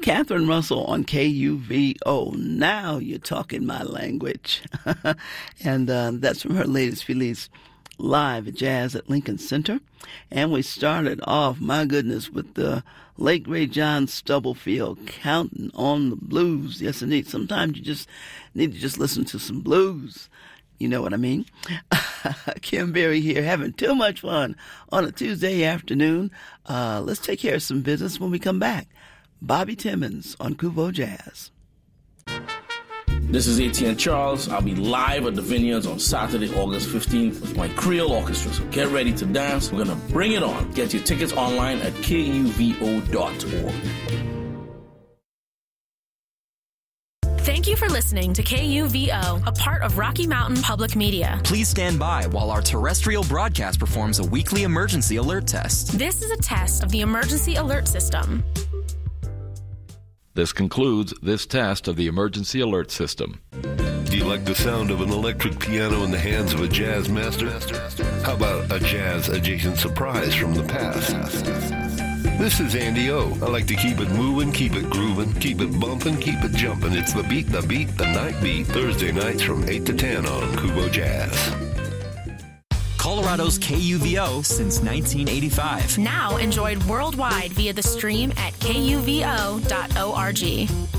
Catherine Russell on KUVO. Now you're talking my language. And that's from her latest release, Live at Jazz at Lincoln Center. And we started off, my goodness, with the late great John Stubblefield, Counting on the Blues. Yes, indeed. Sometimes you just need to just listen to some blues. You know what I mean? Kim Berry here, having too much fun on a Tuesday afternoon. Let's take care of some business when we come back. Bobby Timmons on KUVO Jazz. This is ATN Charles. I'll be live at the Vineyards on Saturday, August 15th with my Creole Orchestra. So get ready to dance. We're going to bring it on. Get your tickets online at kuvo.org. Thank you for listening to KUVO, a part of Rocky Mountain Public Media. Please stand by while our terrestrial broadcast performs a weekly emergency alert test. This is a test of the emergency alert system. This concludes this test of the emergency alert system. Do you like the sound of an electric piano in the hands of a jazz master? How about a jazz-adjacent surprise from the past? This is Andy O. I like to keep it moving, keep it grooving, keep it bumping, keep it jumping. It's the beat, the night beat. Thursday nights from 8 to 10 on KUVO Jazz. Colorado's KUVO since 1985. Now enjoyed worldwide via the stream at kuvo.org.